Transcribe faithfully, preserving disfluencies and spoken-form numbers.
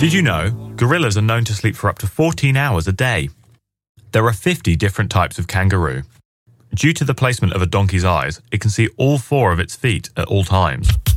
Did you know gorillas are known to sleep for up to fourteen hours a day? There are fifty different types of kangaroo. Due to the placement of a donkey's eyes, it can see all four of its feet at all times.